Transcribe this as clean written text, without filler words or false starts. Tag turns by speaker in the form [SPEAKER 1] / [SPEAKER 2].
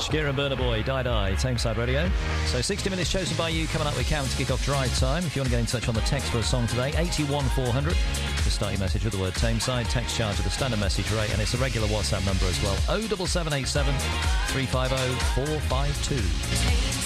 [SPEAKER 1] Shakira and Burna Boy, Die Die, Tameside Radio. So 60 minutes chosen by you, coming up with Cam to kick off drive time. If you want to get in touch on the text for a song today, 81400. Just start your message with the word Tameside, text charge at the standard message rate, and it's a regular WhatsApp number as well, 07787 350 452.